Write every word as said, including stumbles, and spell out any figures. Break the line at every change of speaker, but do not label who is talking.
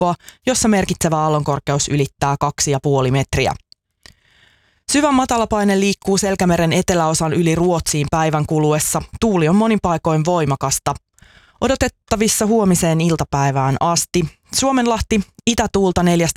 aukkoa, jossa merkitsevä aallonkorkeus ylittää kaksi pilkku viisi metriä. Syvä matalapaine liikkuu Selkämeren eteläosan yli Ruotsiin päivän kuluessa. Tuuli on monin paikoin voimakasta. Odotettavissa huomiseen iltapäivään asti. Suomenlahti itätuulta neljä